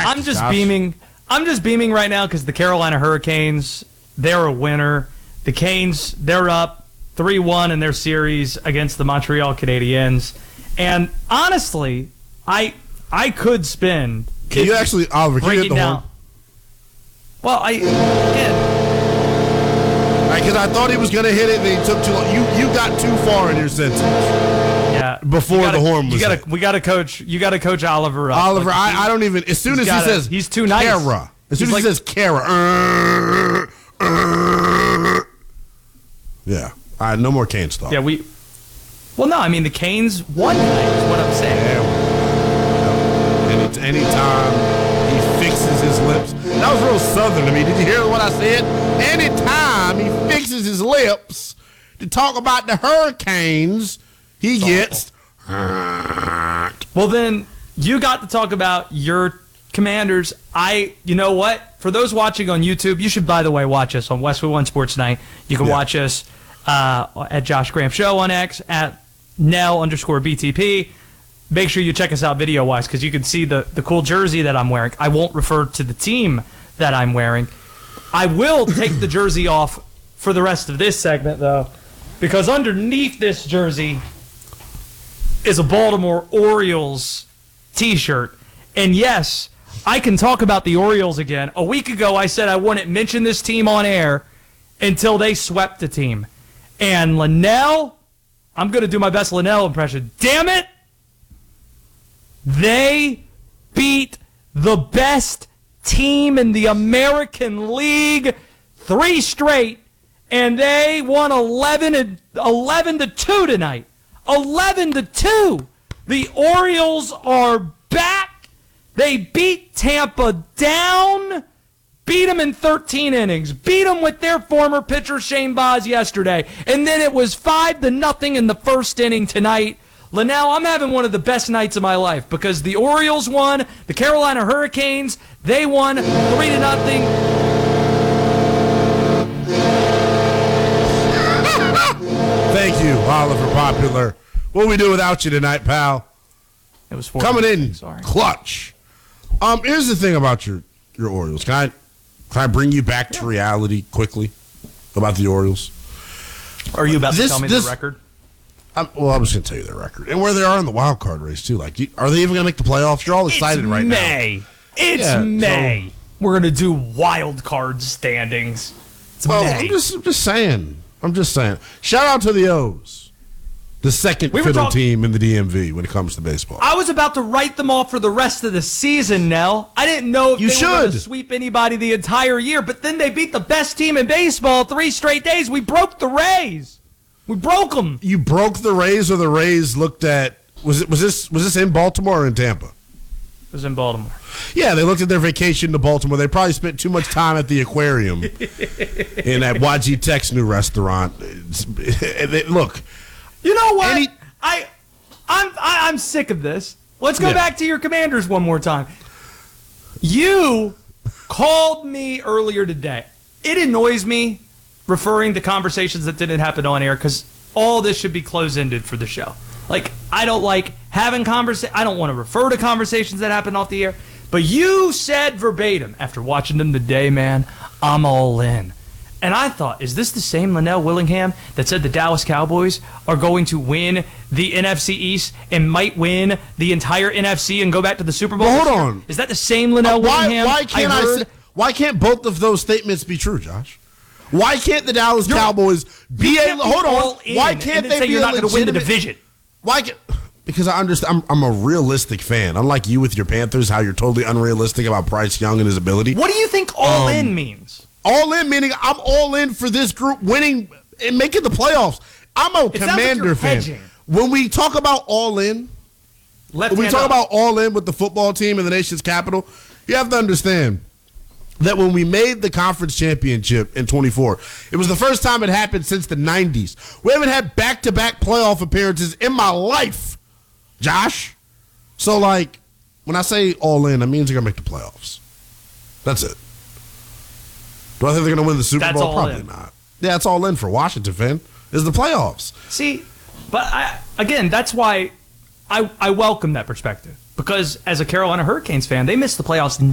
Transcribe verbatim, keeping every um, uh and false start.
facts. I'm just Josh. beaming. I'm just beaming right now because the Carolina Hurricanes, they're a winner. The Canes, they're up three one in their series against the Montreal Canadiens. And honestly, I I could spend. Can you actually, Oliver, can you hit the down. horn? Well, I again. Because I thought he was going to hit it and he took too long. You you got too far in your sentence. Yeah. Before gotta, the horn was you gotta, hit. We got to coach. You got to coach Oliver up. Oliver, like, I, I don't even. As soon as gotta, he says, he's too nice. Kara. As soon He's as like, he says Kara. Uh, uh, yeah. All right, no more Canes talk. Yeah, we. Well, no, I mean the Canes won tonight. Is what I'm saying. Yeah. And it's anytime he fixes his lips. That was real southern to me. Did you hear what I said? Anytime he fixes his lips to talk about the Hurricanes, he gets hurt. Well, then you got to talk about your Commanders. I, you know what? For those watching on YouTube, you should, by the way, watch us on Westwood One Sports Night. You can Yeah. watch us uh, at Josh Graham Show on X, at Nell underscore B T P. Make sure you check us out video-wise because you can see the, the cool jersey that I'm wearing. I won't refer to the team that I'm wearing. I will take the jersey off for the rest of this segment, though, because underneath this jersey is a Baltimore Orioles t-shirt. And yes, I can talk about the Orioles again. A week ago, I said I wouldn't mention this team on air until they swept the team. And Linnell, I'm going to do my best Linnell impression. Damn it! They beat the best team in the American League three straight, and they won eleven to two tonight. eleven to two. The Orioles are back. They beat Tampa down, beat them in thirteen innings, beat them with their former pitcher Shane Baz yesterday, and then it was five to nothing in the first inning tonight. Linnell, I'm having one of the best nights of my life because the Orioles won, the Carolina Hurricanes, they won three to nothing. Thank you, Oliver Popular. What we do without you tonight, pal? It was four Coming in Sorry. clutch. Um, here's the thing about your, your Orioles. Can I, can I bring you back to reality quickly about the Orioles? Are you about This- to tell me this- the record? I'm, well, I'm just going to tell you their record. And where they are in the wild card race, too. Like, you- are they even going to make the playoffs? You're all excited it's right May. now. It's Yeah, May. We're going to do wild card standings. It's Well, May. I'm just, I'm just saying. I'm just saying. Shout out to the O's. The second We were fiddle talk- team in the D M V when it comes to baseball. I was about to write them off for the rest of the season, Nell. I didn't know if You they were going to should. sweep anybody the entire year, but then they beat the best team in baseball three straight days. We broke the Rays. We broke them. You broke the Rays, or the Rays looked at was it was this was this in Baltimore or in Tampa? It was in Baltimore. Yeah, they looked at their vacation to Baltimore. They probably spent too much time at the aquarium in that Y G Tech's new restaurant. It's- it- look, You know what? Any- I, I'm I, I'm sick of this. Let's go Yeah. back to your Commanders one more time. You called me earlier today. It annoys me referring to conversations that didn't happen on air because all this should be close-ended for the show. Like, I don't like having conversa- I don't want to refer to conversations that happen off the air. But you said verbatim, after watching them today, man, I'm all in. And I thought, is this the same Linnell Willingham that said the Dallas Cowboys are going to win the N F C East and might win the entire N F C and go back to the Super Bowl? Well, hold this year? on. Is that the same Linnell why Willingham? why can't I, heard? say, why can't both of those statements be true, Josh? Why can't the Dallas You're- Cowboys be You a can't be hold all on? in Why and can't then they say be you're a not going to win the legitimate- division? Why can Because I understand. I'm, I'm a realistic fan. Unlike you with your Panthers, how you're totally unrealistic about Bryce Young and his ability. What do you think all Um, in means? All in meaning I'm all in for this group winning and making the playoffs. I'm a It sounds like Commander you're fan. hedging. When we talk about all in, Left when we hand talk up. about all in with the football team in the nation's capital, you have to understand that when we made the conference championship in twenty-four, it was the first time it happened since the nineties. We haven't had back-to-back playoff appearances in my life, Josh. So, like, when I say all in, that means they're going to make the playoffs. That's it. Do I think they're going to win the Super That's Bowl? all Probably in. not. Yeah, it's all in for Washington, fan. Is the playoffs. See, but I, again, that's why I, I welcome that perspective. Because as a Carolina Hurricanes fan, they missed the playoffs